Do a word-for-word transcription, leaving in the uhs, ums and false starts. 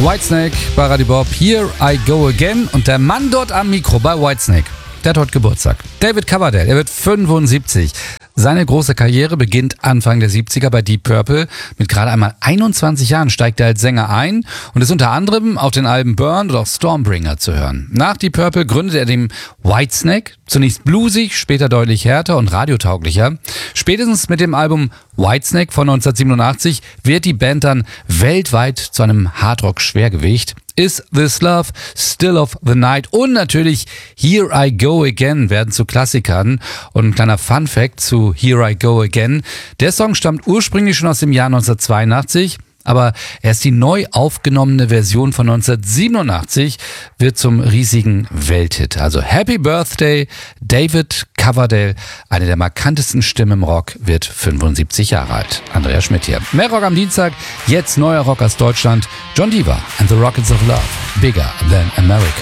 Whitesnake bei Radio Bob, Here I Go Again. Und der Mann dort am Mikro bei Whitesnake, der hat heute Geburtstag. David Coverdale, er wird fünfundsiebzig. Seine große Karriere beginnt Anfang der siebziger bei Deep Purple. Mit gerade einmal einundzwanzig Jahren steigt er als Sänger ein und ist unter anderem auf den Alben Burn oder auch Stormbringer zu hören. Nach Deep Purple gründet er den Whitesnake, zunächst bluesig, später deutlich härter und radiotauglicher. Spätestens mit dem Album Whitesnake von neunzehnhundertsiebenundachtzig wird die Band dann weltweit zu einem Hardrock-Schwergewicht. Is This Love, Still of the Night und natürlich Here I Go Again werden zu Klassikern. Und ein kleiner Fun-Fact zu Here I Go Again. Der Song stammt ursprünglich schon aus dem Jahr neunzehnhundertzweiundachtzig, aber erst die neu aufgenommene Version von neunzehnhundertsiebenundachtzig wird zum riesigen Welthit. Also Happy Birthday, David Coverdale, eine der markantesten Stimmen im Rock, wird fünfundsiebzig Jahre alt. Andreas Schmidt hier. Mehr Rock am Dienstag, jetzt neuer Rock aus Deutschland. John Deaver and the Rockets of Love, Bigger Than America.